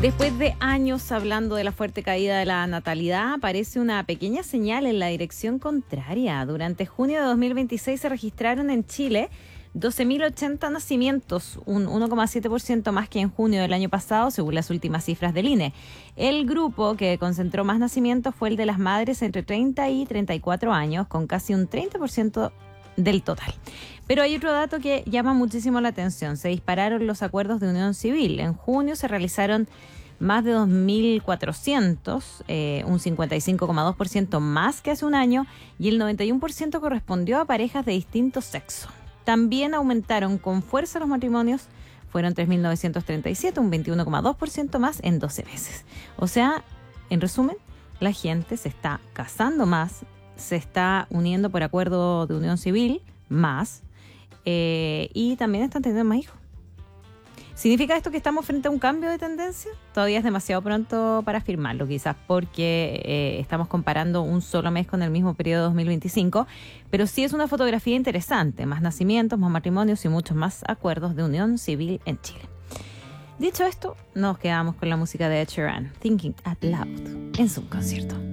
Después de años hablando de la fuerte caída de la natalidad, aparece una pequeña señal en la dirección contraria. Durante junio de 2026 se registraron en Chile 12.080 nacimientos, un 1,7% más que en junio del año pasado, según las últimas cifras del INE. El grupo que concentró más nacimientos fue el de las madres entre 30 y 34 años, con casi un 30% del total. Pero hay otro dato que llama muchísimo la atención. Se dispararon los acuerdos de unión civil. En junio se realizaron más de 2.400, un 55,2% más que hace un año, y el 91% correspondió a parejas de distinto sexo. También aumentaron con fuerza los matrimonios, fueron 3.937, un 21,2% más en 12 meses. O sea, en resumen, la gente se está casando más, se está uniendo por acuerdo de unión civil más, y también están teniendo más hijos. ¿Significa esto que estamos frente a un cambio de tendencia? Todavía es demasiado pronto para afirmarlo, quizás porque estamos comparando un solo mes con el mismo periodo de 2025, pero sí es una fotografía interesante, más nacimientos, más matrimonios y muchos más acuerdos de unión civil en Chile. Dicho esto, nos quedamos con la música de Ed Sheeran, Thinking Out Loud, en su concierto.